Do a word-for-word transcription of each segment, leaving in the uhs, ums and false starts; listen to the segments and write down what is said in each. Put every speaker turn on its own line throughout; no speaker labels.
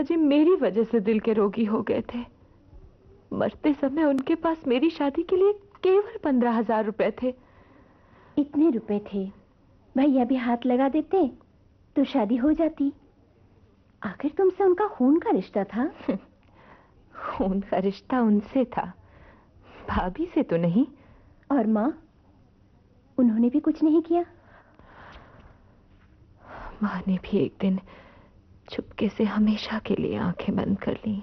पिताजी मेरी वजह से दिल के रोगी हो गए थे। मरते समय उनके पास मेरी शादी के लिए केवल पंद्रह हजार रुपए थे।
इतने रुपए थे, भैया भी हाथ लगा देते तो शादी हो जाती। आखिर तुमसे उनका खून का रिश्ता था।
खून का रिश्ता उनसे था, भाभी से तो नहीं।
और माँ, उन्होंने भी कुछ नहीं किया?
माँ ने भी एक दिन चुपके से हमेशा के लिए आंखें बंद कर ली।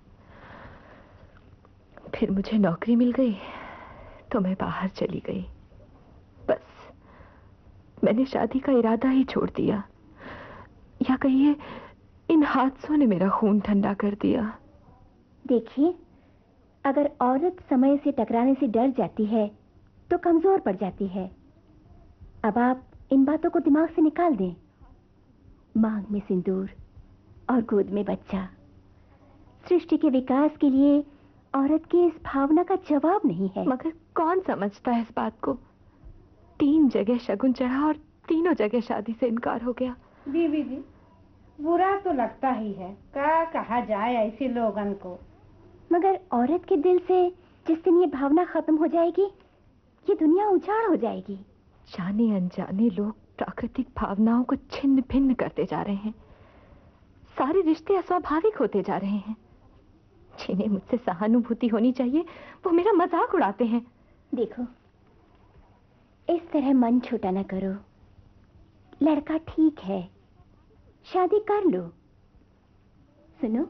फिर मुझे नौकरी मिल गई तो मैं बाहर चली गई। बस मैंने शादी का इरादा ही छोड़ दिया, या कहिए इन हादसों ने मेरा खून ठंडा कर दिया।
देखिए, अगर औरत समय से टकराने से डर जाती है तो कमजोर पड़ जाती है। अब आप इन बातों को दिमाग से निकाल दें। मांग में सिंदूर और गोद में बच्चा सृष्टि के विकास के लिए औरत की इस भावना का जवाब नहीं है।
मगर कौन समझता है इस बात को? तीन जगह शगुन चढ़ा और तीनों जगह शादी से इनकार हो गया।
बीवी जी, बुरा तो लगता ही है, क्या कहा जाए ऐसे लोगन को।
मगर औरत के दिल से जिस दिन ये भावना खत्म हो जाएगी, ये दुनिया उजाड़ हो जाएगी।
जाने अनजाने लोग प्राकृतिक भावनाओं को छिन्न भिन्न करते जा रहे हैं। सारे रिश्ते अस्वाभाविक होते जा रहे हैं। जिन्हें मुझसे सहानुभूति होनी चाहिए वो मेरा मजाक उड़ाते हैं।
देखो, इस तरह मन छोटा न करो। लड़का ठीक है, शादी कर लो। सुनो,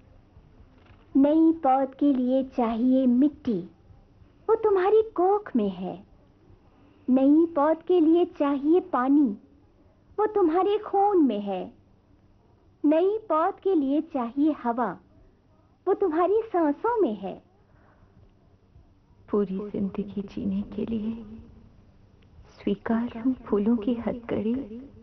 नई पौध के लिए चाहिए मिट्टी, वो तुम्हारी कोख में है। नई पौध के लिए चाहिए पानी, वो तुम्हारे खून में है। नई पौध के लिए चाहिए हवा, वो तुम्हारी सांसों में है।
पूरी जिंदगी जीने के लिए स्वीकार हूं फूलों की हथकड़ी।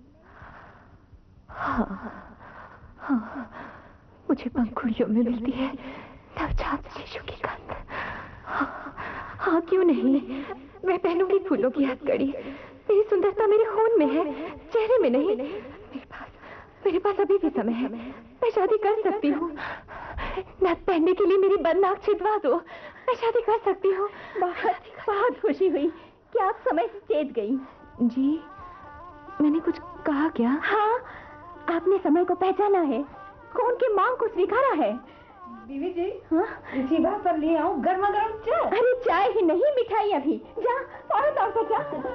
हाँ, हाँ, मुझे पंखुड़ियों में मिलती है नवजात शिशु की गंध। हाँ, हाँ, क्यों नहीं, मैं पहनूंगी फूलों की हथकड़ी। मेरी सुंदरता मेरे खून में है, चेहरे में नहीं। मेरे पास मेरे पास अभी भी समय है, मैं शादी कर सकती हूँ। नथ पहनने के लिए मेरी बंद नाक छिदवा दो, मैं शादी कर सकती हूँ।
बहुत बहुत खुशी हुई कि आप समय से चेत गई।
जी, मैंने कुछ कहा क्या?
हाँ, आपने समय को पहचाना है, खून की मांग को स्वीकारा है।
बीवी जी,
हाँ?
इसी बात पर ले आओ गर्मा गर्म चाय।
अरे चाय ही नहीं, मिठाई अभी। जा, फौरन तौर पर जा।